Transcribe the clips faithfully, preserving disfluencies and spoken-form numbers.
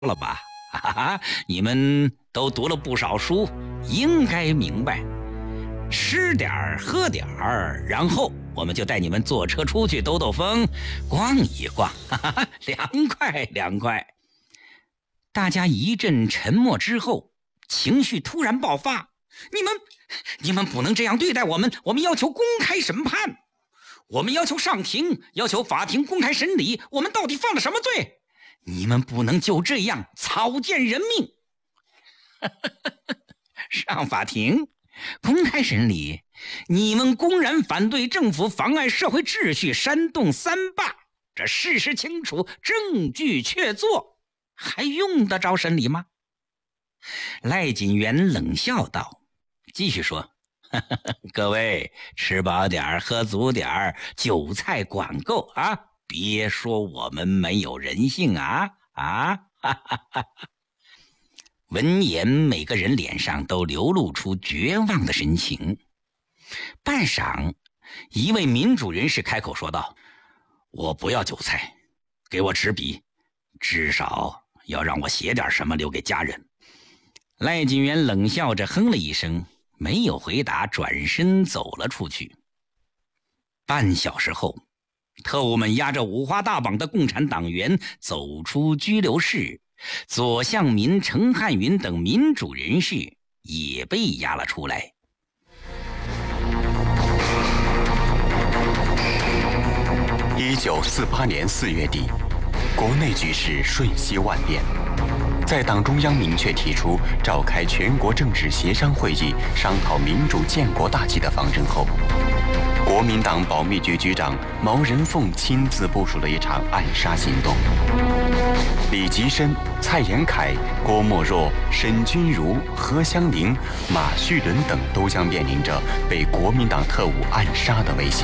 了吧？哈哈，你们都读了不少书，应该明白，吃点儿喝点儿，然后我们就带你们坐车出去兜兜风，逛一逛，哈哈，凉快凉快。大家一阵沉默之后，情绪突然爆发：你们你们不能这样对待我们，我们要求公开审判，我们要求上庭，要求法庭公开审理，我们到底犯了什么罪？你们不能就这样草菅人命。上法庭公开审理，你们公然反对政府，妨碍社会秩序，煽动三罢，这事实清楚，证据确凿，还用得着审理吗？赖锦元冷笑道，继续说，各位吃饱点喝足点，酒菜管够啊，别说我们没有人性啊啊！哈哈哈。闻言，每个人脸上都流露出绝望的神情。半晌，一位民主人士开口说道：我不要韭菜，给我纸笔，至少要让我写点什么留给家人。赖锦元冷笑着哼了一声，没有回答，转身走了出去。半小时后，特务们押着五花大绑的共产党员走出拘留室，左向民、程汉云等民主人士也被押了出来。 一九四八年四月底，国内局势瞬息万变。在党中央明确提出召开全国政治协商会议，商讨民主建国大计的方针后，国民党保密局局长毛人凤亲自部署了一场暗杀行动。李吉深、蔡延闿、郭沫若、沈钧儒、何香凝、马叙伦等都将面临着被国民党特务暗杀的危险。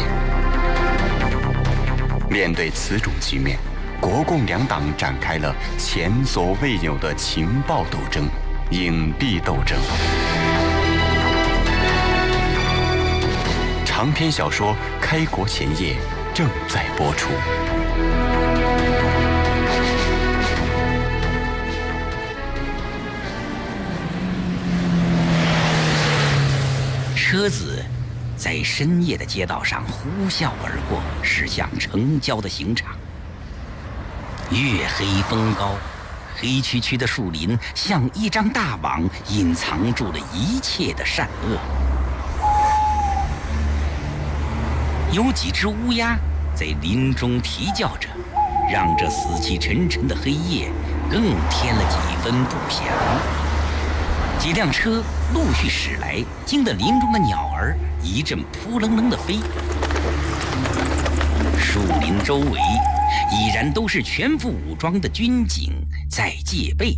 面对此种局面，国共两党展开了前所未有的情报斗争、隐蔽斗争。长篇小说《开国前夜》正在播出。 车子在深夜的街道上呼啸而过，驶向城郊的刑场。月黑风高，黑黢黢的树林像一张大网，隐藏住了一切的善恶。有几只乌鸦在林中啼叫着，让这死气沉沉的黑夜更添了几分不祥。几辆车陆续驶来，惊得林中的鸟儿一阵扑棱棱地飞。树林周围已然都是全副武装的军警在戒备。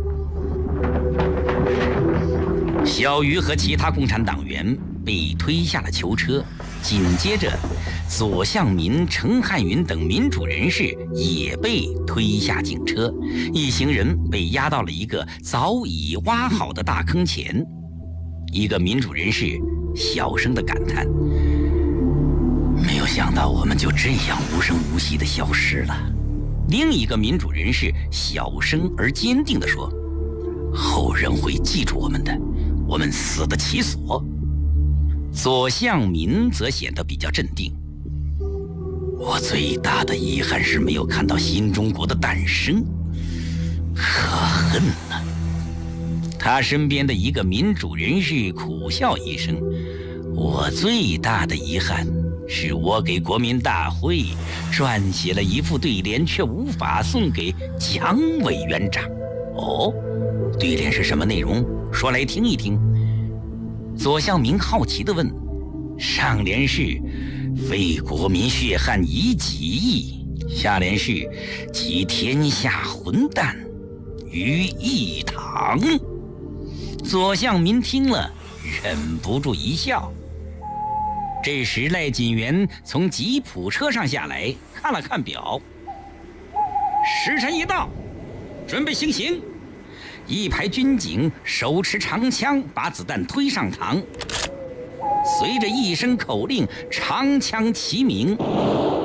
小鱼和其他共产党员被推下了囚车，紧接着左向民、程汉云等民主人士也被推下警车，一行人被押到了一个早已挖好的大坑前。一个民主人士小声地感叹：没有想到我们就这样无声无息地消失了。另一个民主人士小声而坚定地说：后人会记住我们的，我们死得其所。左向民则显得比较镇定：我最大的遗憾是没有看到新中国的诞生，可恨啊。他身边的一个民主人士苦笑一声：我最大的遗憾是我给国民大会撰写了一副对联，却无法送给蒋委员长。哦，对联是什么内容？说来听一听。左向民好奇地问：上联是为国民血汗以己意，下联是集天下混蛋于一堂。左向民听了忍不住一笑。这时赖锦元从吉普车上下来，看了看表，时辰一到，准备行刑。一排军警手持长枪，把子弹推上膛，随着一声口令，长枪齐鸣，